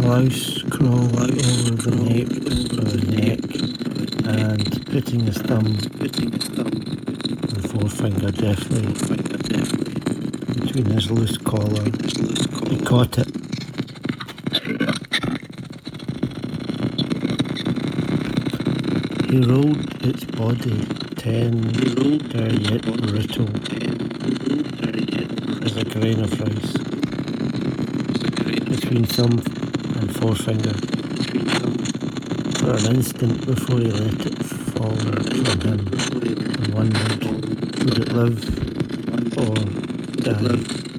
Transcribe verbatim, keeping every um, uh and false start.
blouse crawl out over the nape of his neck, and putting his thumb and forefinger deftly between his loose collar, he caught it. He rolled its body tender yet brittle as a grain of rice between thumb and forefinger for an instant before he let it fall from him and wondered, would it live or die?